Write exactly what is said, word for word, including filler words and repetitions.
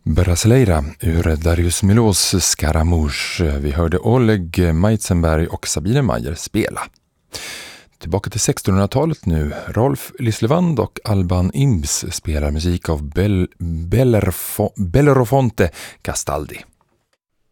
Brasileira ur Darius Milhaus Scaramouche. Vi hörde Oleg Meizenberg och Sabine Mayer spela. Tillbaka till sextonhundratalet nu. Rolf Lislevand och Alban Imbs spelar musik av Bel- Bellerfo- Bellerofonte Castaldi.